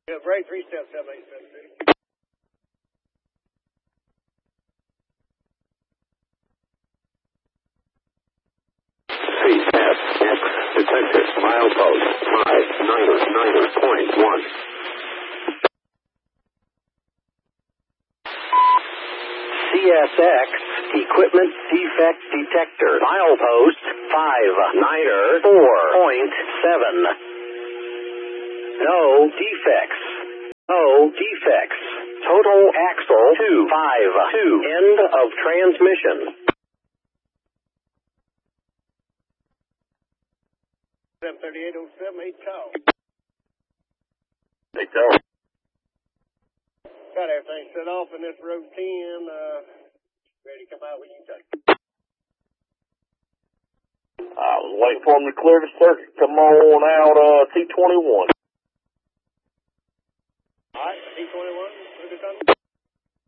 Yeah, break 3 steps, 787. CSX detected milepost 599.1. CSX equipment defect detector milepost 594.7. No defects. No defects. Total axle 252. End of transmission. 73807, 8 call. They go. Got everything set off in this road 10. Ready to come out when you take. I was waiting for him to clear the circuit. Come on out, T21. All right, T21,